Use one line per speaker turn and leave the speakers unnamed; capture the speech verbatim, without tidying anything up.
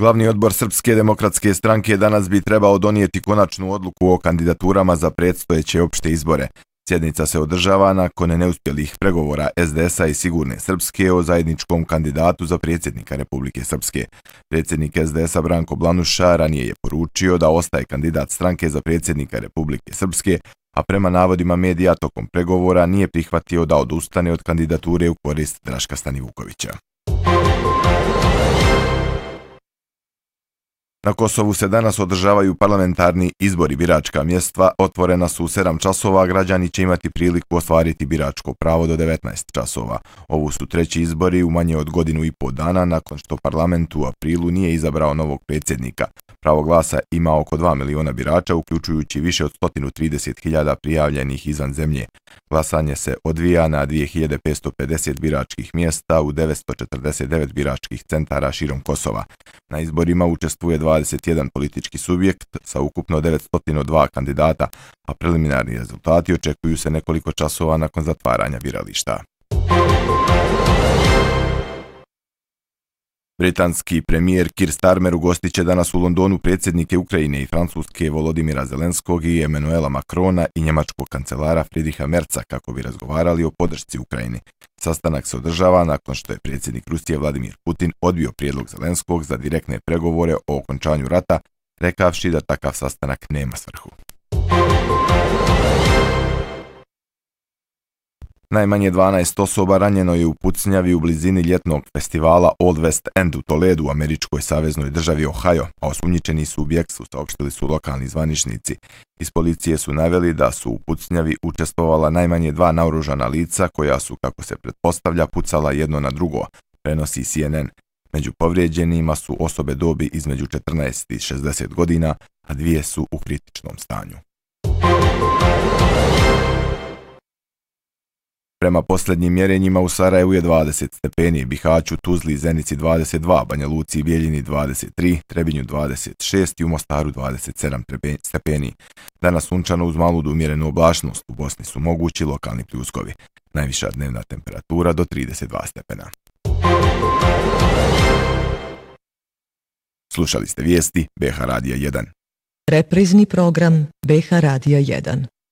Glavni odbor Srpske demokratske stranke danas bi trebao donijeti konačnu odluku o kandidaturama za predstojeće opšte izbore. Sjednica se održava nakon neuspjelih pregovora es de esa i Sigurne Srpske o zajedničkom kandidatu za predsjednika Republike Srpske. Predsjednik es de esa Branko Blanuša ranije je poručio da ostaje kandidat stranke za predsjednika Republike Srpske, a prema navodima medija tokom pregovora nije prihvatio da odustane od kandidature u korist Draška Stanivukovića. Na Kosovu se danas održavaju parlamentarni izbori. Biračka mjesta otvorena su u sedam časova, a građani će imati priliku ostvariti biračko pravo do devetnaest časova. Ovo su treći izbori u manje od godinu i pol dana nakon što parlament u aprilu nije izabrao novog predsjednika. Pravo glasa ima oko dva miliona birača, uključujući više od sto trideset hiljada prijavljenih izvan zemlje. Glasanje se odvija na dvije hiljade petsto pedeset biračkih mjesta u devetsto četrdeset devet biračkih centara širom Kosova. Na izborima učestvuje dvadeset jedan politički subjekt sa ukupno devetsto dva kandidata, a preliminarni rezultati očekuju se nekoliko časova nakon zatvaranja birališta. Britanski premijer Keir Starmer ugostit će danas u Londonu predsjednike Ukrajine i Francuske Volodimira Zelenskog i Emanuela Macrona i njemačkog kancelara Friedricha Merza kako bi razgovarali o podršci Ukrajini. Sastanak se održava nakon što je predsjednik Rusije Vladimir Putin odbio prijedlog Zelenskog za direktne pregovore o okončanju rata, rekavši da takav sastanak nema svrhu. Najmanje dvanaest osoba ranjeno je u pucnjavi u blizini ljetnog festivala Old West End u Toledu u američkoj saveznoj državi Ohio, a osumnjičeni su u bijegstvu, saopštili su lokalni zvaničnici. Iz policije su naveli da su u pucnjavi učestvovala najmanje dva naoružana lica koja su, kako se pretpostavlja, pucala jedno na drugo, prenosi C N N. Među povrijeđenima su osobe dobi između četrnaest i šezdeset godina, a dvije su u kritičnom stanju. Prema posljednjim mjerenjima u Sarajevu je dvadeset stepeni, Bihaću, Tuzli i Zenici dvadeset dva, Banja Luci i Bijeljini dvadeset tri, Trebinju dvadeset šest i u Mostaru dvadeset sedam stepeni. Danas sunčano uz malu do umjerenu oblačnost, u Bosni su mogući lokalni pljuskovi. Najviša dnevna temperatura do trideset dva stepena. Slušali ste vijesti B H Radija jedan.
Reprizni program B H Radija jedan.